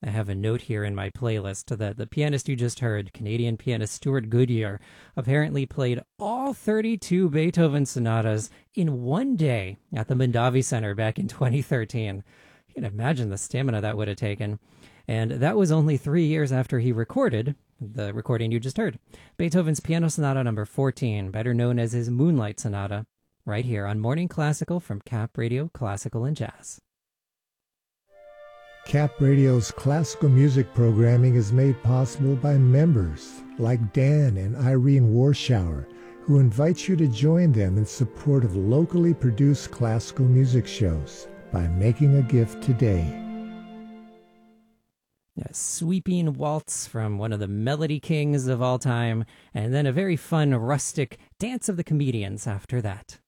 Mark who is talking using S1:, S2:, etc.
S1: I have a note here in my playlist that the pianist you just heard, Canadian pianist Stuart Goodyear, apparently played all 32 Beethoven sonatas in one day at the Mondavi Center back in 2013. You can imagine the stamina that would have taken. And that was only 3 years after he recorded the recording you just heard, Beethoven's Piano Sonata number 14, better known as his Moonlight Sonata, right here on Morning Classical from Cap Radio Classical and Jazz.
S2: Cap Radio's classical music programming is made possible by members like Dan and Irene Warschauer, who invite you to join them in support of locally produced classical music shows by making a gift today.
S1: A sweeping waltz from one of the melody kings of all time, and then a very fun rustic Dance of the Comedians after that.